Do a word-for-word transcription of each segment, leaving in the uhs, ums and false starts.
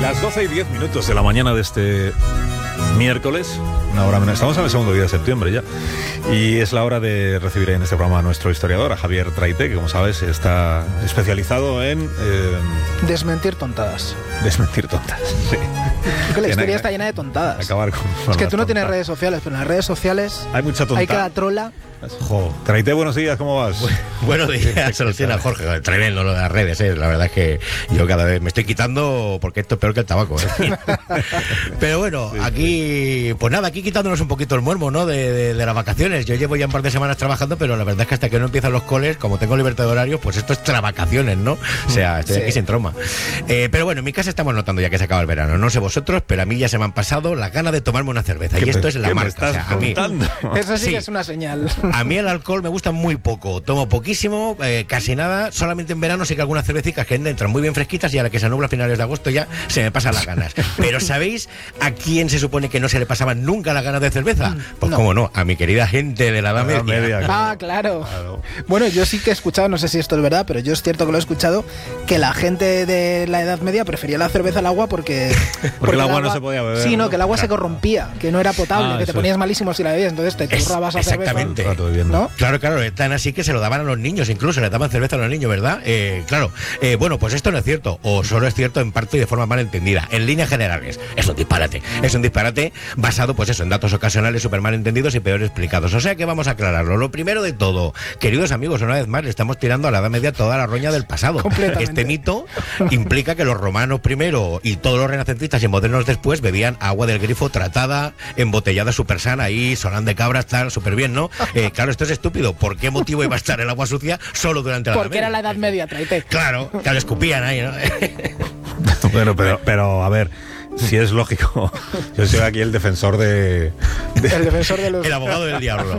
Las doce y diez minutos de la mañana de este miércoles, una hora menos. Estamos en el segundo día de septiembre ya. Y es la hora de recibir en este programa a nuestro historiador, a Javier Traité, que como sabes está especializado en... Eh, desmentir tontadas. Desmentir tontadas, sí. Porque la historia está llena de tontadas. Acabar con es que tú no tontadas. tienes redes sociales, pero en las redes sociales hay mucha tontada. Hay cada trola. Jo, Traité, buenos días, ¿cómo vas? Bu buenos días, Soluciona Jorge. Tremendo lo de las redes, ¿eh? La verdad es que yo cada vez me estoy quitando porque esto es peor que el tabaco, ¿eh? Pero bueno, sí, aquí, pues nada, aquí quitándonos un poquito el morbo, ¿no? De, de, de las vacaciones. Yo llevo ya un par de semanas trabajando, pero la verdad es que hasta que no empiezan los coles, como tengo libertad de horario, pues esto es travacaciones, ¿no? O sea, estoy sí. aquí sin trauma. Eh, pero bueno, en mi casa estamos notando ya que se acaba el verano. No sé vosotros, pero a mí ya se me han pasado las ganas de tomarme una cerveza. Y esto es la marca. O sea, a mí, eso sí, sí que es una señal. A mí el alcohol me gusta muy poco, tomo poquísimo, eh, casi nada, solamente en verano sí que algunas cervecitas que entran muy bien fresquitas y a la que se nubla a finales de agosto ya se me pasan las ganas. Pero ¿sabéis a quién se supone que no se le pasaban nunca las ganas de cerveza? Pues no. Cómo no, a mi querida gente de la Edad Media. media ah, claro. claro. Bueno, yo sí que he escuchado, no sé si esto es verdad, pero yo es cierto que lo he escuchado, que la gente de la Edad Media prefería la cerveza al agua porque... porque, porque el agua, agua no se podía beber. Sí, no, ¿no? que el agua claro. se corrompía, que no era potable, ah, que te ponías es. malísimo si la bebías, entonces te turrabas a cerveza. Exactamente. ¿No? Claro, claro, es tan así que se lo daban a los niños, incluso le daban cerveza a los niños, ¿verdad? Eh, claro, eh, bueno, pues esto no es cierto, o solo es cierto en parte y de forma mal entendida. En líneas generales, es un disparate. Es un disparate basado, pues eso, en datos ocasionales súper mal entendidos y peor explicados. O sea que vamos a aclararlo. Lo primero de todo, queridos amigos, una vez más le estamos tirando a la Edad Media toda la roña del pasado. Este mito implica que los romanos primero y todos los renacentistas y modernos después bebían agua del grifo tratada, embotellada súper sana y sonan de cabras, tal, súper bien, ¿no? Eh, claro, esto es estúpido. ¿Por qué motivo iba a estar el agua sucia solo durante la Edad Media? Porque era la Edad Media, Traité. Claro, claro, escupían ahí, ¿no? Bueno, pero, pero a ver, si es lógico. Yo soy aquí el defensor de... de el defensor de los... El abogado del diablo.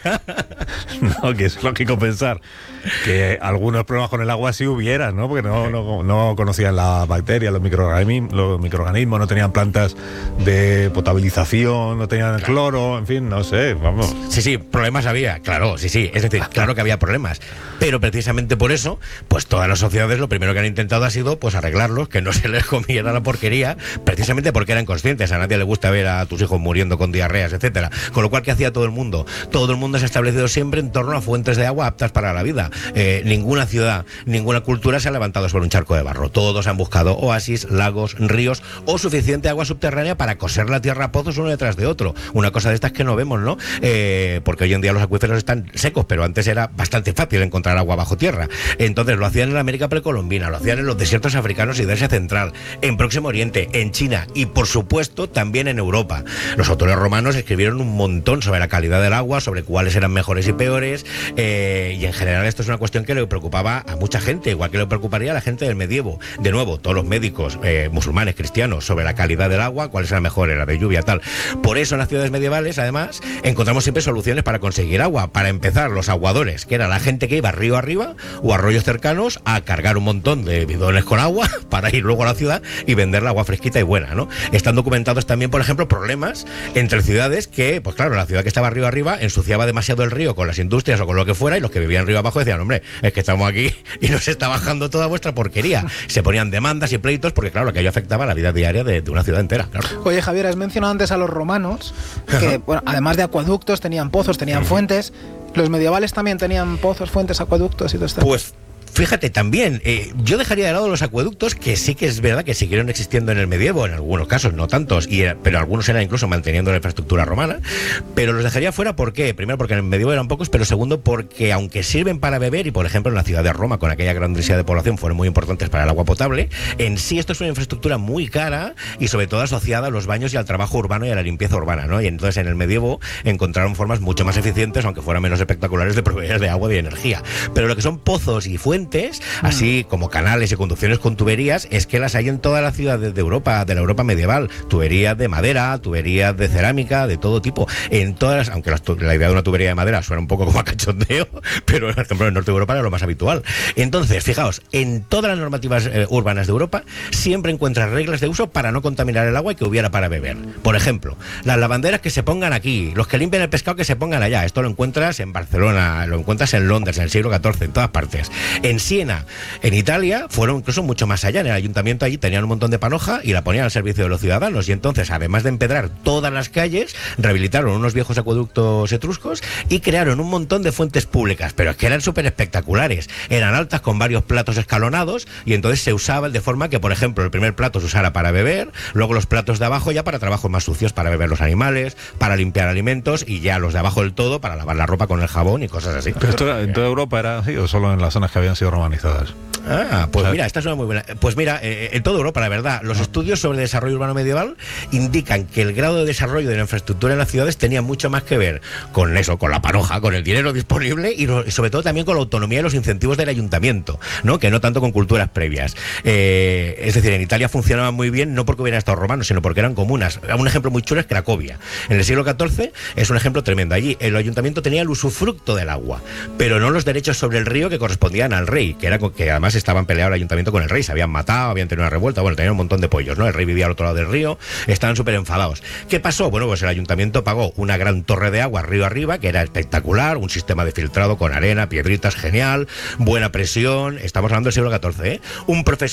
No, que es lógico pensar que algunos problemas con el agua sí hubieran, ¿no? Porque no, no, no conocían la bacteria, los microorganismos, los microorganismos, no tenían plantas de potabilización, no tenían claro. cloro, en fin, no sé, vamos. Sí, sí, problemas había, claro, sí, sí, es decir, claro que había problemas, pero precisamente por eso, pues todas las sociedades lo primero que han intentado ha sido, pues arreglarlos, que no se les comiera la porquería, precisamente porque eran conscientes, a nadie le gusta ver a tus hijos muriendo con diarreas, etcétera. Con lo cual, ¿qué hacía todo el mundo? Todo el mundo se ha establecido siempre en torno a fuentes de agua aptas para la vida. Eh, ninguna ciudad, ninguna cultura se ha levantado sobre un charco de barro. Todos han buscado oasis, lagos, ríos o suficiente agua subterránea para coser la tierra a pozos uno detrás de otro. Una cosa de estas que no vemos, ¿no? Eh, porque hoy en día los acuíferos están secos, pero antes era bastante fácil encontrar agua bajo tierra. Entonces lo hacían en la América precolombina, lo hacían en los desiertos africanos y de Asia Central, en Próximo Oriente, en China y por supuesto también en Europa. Los autores romanos escribieron un montón sobre la calidad del agua, sobre cuáles eran mejores y peores, eh, y en general esto es una cuestión que le preocupaba a mucha gente, igual que le preocuparía a la gente del medievo. De nuevo, todos los médicos eh, musulmanes, cristianos, sobre la calidad del agua, cuáles eran mejores, la de lluvia, tal. Por eso en las ciudades medievales, además, encontramos siempre soluciones para conseguir agua. Para empezar, los aguadores, que era la gente que iba río arriba o arroyos cercanos a cargar un montón de bidones con agua para ir luego a la ciudad y vender la agua fresquita y buena, ¿no? Están documentados también, por ejemplo, problemas entre ciudades que, pues claro, la ciudad que estaba río arriba ensuciaba demasiado el río con las industrias o con lo que fuera y los que vivían río abajo decían, hombre, es que estamos aquí y nos está bajando toda vuestra porquería. Se ponían demandas y pleitos porque, claro, aquello afectaba la vida diaria de, de una ciudad entera, claro. Oye, Javier, has mencionado antes a los romanos que, bueno, además de acueductos, tenían pozos, tenían uh-huh. fuentes. ¿Los medievales también tenían pozos, fuentes, acueductos y todo esto? Pues... Fíjate, también, eh, yo dejaría de lado los acueductos, que sí que es verdad que siguieron existiendo en el medievo, en algunos casos, no tantos, y era, pero algunos eran incluso manteniendo la infraestructura romana, pero los dejaría fuera, ¿por qué? Primero, porque en el medievo eran pocos, pero segundo, porque aunque sirven para beber, y por ejemplo en la ciudad de Roma, con aquella gran densidad de población, fueron muy importantes para el agua potable, en sí esto es una infraestructura muy cara y sobre todo asociada a los baños y al trabajo urbano y a la limpieza urbana, ¿no? Y entonces en el medievo encontraron formas mucho más eficientes, aunque fueran menos espectaculares, de proveer de agua y de energía. Pero lo que son pozos y fuentes, así como canales y conducciones con tuberías, es que las hay en todas las ciudades de Europa, de la Europa medieval. Tuberías de madera, tuberías de cerámica, de todo tipo. En todas, aunque la, la idea de una tubería de madera suena un poco como a cachondeo, pero por ejemplo en el norte de Europa era lo más habitual. Entonces, fijaos, en todas las normativas eh, urbanas de Europa siempre encuentras reglas de uso para no contaminar el agua y que hubiera para beber. Por ejemplo, las lavanderas que se pongan aquí, los que limpian el pescado que se pongan allá. Esto lo encuentras en Barcelona, lo encuentras en Londres en el siglo catorce, en todas partes. En En Siena, en Italia, fueron incluso mucho más allá. En el ayuntamiento allí tenían un montón de panoja y la ponían al servicio de los ciudadanos. Y entonces, además de empedrar todas las calles, rehabilitaron unos viejos acueductos etruscos y crearon un montón de fuentes públicas. Pero es que eran súper espectaculares. Eran altas con varios platos escalonados y entonces se usaban de forma que, por ejemplo, el primer plato se usara para beber, luego los platos de abajo ya para trabajos más sucios, para beber los animales, para limpiar alimentos y ya los de abajo del todo para lavar la ropa con el jabón y cosas así. ¿Pero esto en toda Europa era así o solo en las zonas que habían sido romanizadas? Ah, pues o sea, mira, esta es una muy buena. Pues mira, eh, en toda Europa, la verdad, los estudios sobre desarrollo urbano medieval indican que el grado de desarrollo de la infraestructura en las ciudades tenía mucho más que ver con eso, con la panoja, con el dinero disponible y, lo, y sobre todo también con la autonomía y los incentivos del ayuntamiento, ¿no? Que no tanto con culturas previas. Eh, es decir, en Italia funcionaban muy bien, no porque hubieran estado romanos, sino porque eran comunas. Un ejemplo muy chulo es Cracovia. En el siglo catorce es un ejemplo tremendo. Allí el ayuntamiento tenía el usufructo del agua, pero no los derechos sobre el río que correspondían al rey, que era que además estaban peleados el ayuntamiento con el rey, se habían matado, habían tenido una revuelta, bueno, tenían un montón de pollos, ¿no? El rey vivía al otro lado del río, estaban súper enfadados. ¿Qué pasó? Bueno, pues el ayuntamiento pagó una gran torre de agua río arriba, que era espectacular, un sistema de filtrado con arena, piedritas, genial, buena presión, estamos hablando del siglo catorce, ¿eh? Un profesor